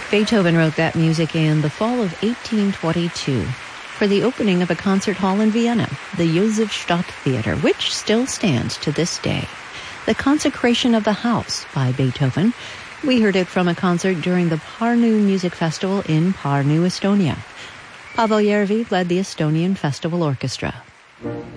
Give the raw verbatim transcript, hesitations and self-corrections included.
Beethoven wrote that music in the fall of eighteen twenty-two for the opening of a concert hall in Vienna, the Josefstadt Theater, which still stands to this day. The Consecration of the House by Beethoven. We heard it from a concert during the Pärnu Music Festival in Pärnu, Estonia. Pavel Järvi led the Estonian Festival Orchestra.